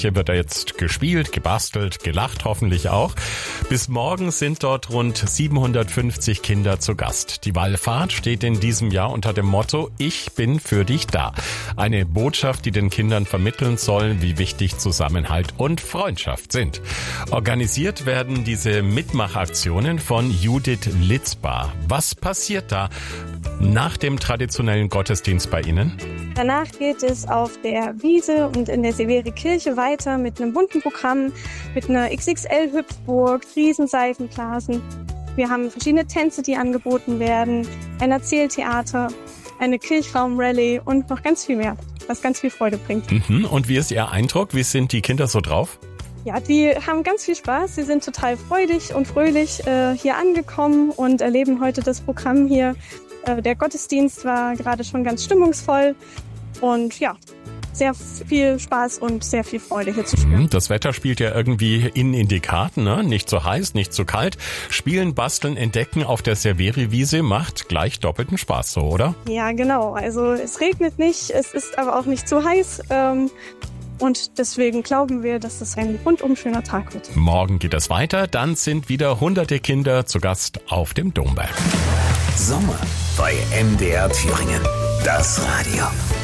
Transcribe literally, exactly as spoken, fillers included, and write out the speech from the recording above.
Kirche wird da jetzt gespielt, gebastelt, gelacht hoffentlich auch. Bis morgen sind dort rund siebenhundertfünfzig Kinder zu Gast. Die Wallfahrt steht in diesem Jahr unter dem Motto Ich bin für dich da. Eine Botschaft, die den Kindern vermitteln soll, wie wichtig Zusammenhalt und Freundschaft sind. Organisiert werden diese Mitmachaktionen von Judith Litzbar. Was passiert da nach dem traditionellen Gottesdienst bei Ihnen? Danach geht es auf der Wiese und in der Severi-Kirche weiter mit einem bunten Programm, mit einer X X L-Hüpfburg, Riesenseifenblasen. Wir haben verschiedene Tänze, die angeboten werden, ein Erzähltheater, eine Kirchraum-Rallye und noch ganz viel mehr, was ganz viel Freude bringt. Mhm. Und wie ist Ihr Eindruck? Wie sind die Kinder so drauf? Ja, die haben ganz viel Spaß. Sie sind total freudig und fröhlich äh, hier angekommen und erleben heute das Programm hier. Äh, der Gottesdienst war gerade schon ganz stimmungsvoll und ja, sehr viel Spaß und sehr viel Freude hier zu spüren. Das Wetter spielt ja irgendwie innen in die Karten, ne? Nicht zu heiß, nicht zu kalt. Spielen, basteln, entdecken auf der Severi-Wiese macht gleich doppelten Spaß, so, oder? Ja, genau. Also es regnet nicht, es ist aber auch nicht zu heiß. Ähm, Und deswegen glauben wir, dass das ein rundum schöner Tag wird. Morgen geht es weiter, dann sind wieder hunderte Kinder zu Gast auf dem Domberg. Sommer bei M D R Thüringen. Das Radio.